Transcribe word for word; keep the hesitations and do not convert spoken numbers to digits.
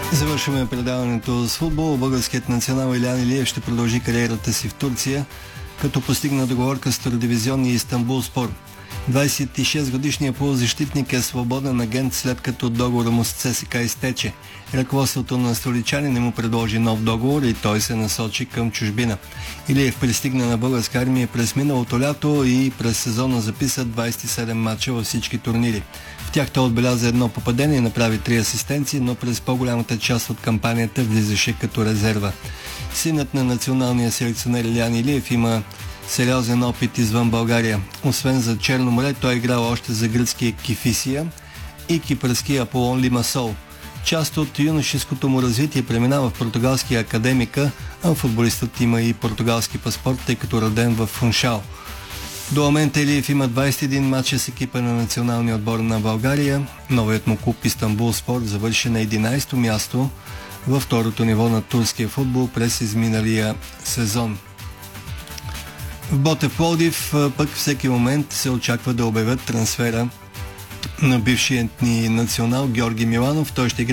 Завършваме предаването с футбол. Българският национал Илиян Илиев ще продължи кариерата си в Турция, като постигна договорка с втородивизионния Истанбулспор. двадесет и шест годишният полузащитник е свободен агент, след като договора му с ЦСКА изтече. Ръководството на столичани не му предложи нов договор и той се насочи към чужбина. Илиев пристигна на българска армия през миналото лято и през сезона записа двадесет и седем мача във всички турнири. В тях той отбеляза едно попадение и направи три асистенции, но през по-голямата част от кампанията влизаше като резерва. Синът на националния селекционер Илиян Илиев има сериозен опит извън България. Освен за Черно море, той е играл още за гръцкия Кифисия и кипърския Аполон Лимасол. Част от юношеското му развитие преминава в португалския Академика, а футболистът има и португалски паспорт, тъй като роден в Фуншал. До момента Илиев има двадесет и един мача с екипа на националния отбор на България. Новият му клуб Истанбулспор завърши на единадесето място във второто ниво на турския футбол през изминалия сезон. В Ботев Пловдив пък всеки момент се очаква да обявят трансфера на бившият ни национал Георги Миланов. Той ще играе